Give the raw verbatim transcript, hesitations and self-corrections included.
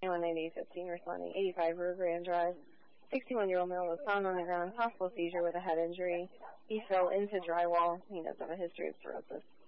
one ninety-eight fifteen responding, eighty-five Rio Grande Drive. sixty-one-year-old male was found on the ground, possible seizure with a head injury. He fell into drywall. He does have a history of cirrhosis.